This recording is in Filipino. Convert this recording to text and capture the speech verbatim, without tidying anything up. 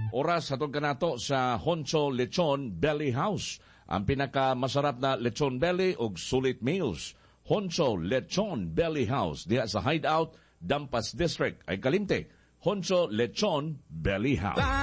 Oras hatod kanato sa Honcho Lechon Belly House. Ang pinakamasarap na lechon belly ug sulit meals. Honcho Lechon Belly House diha sa Hideout, Dampas District ay Kalimte. Honcho Lechon Belly House.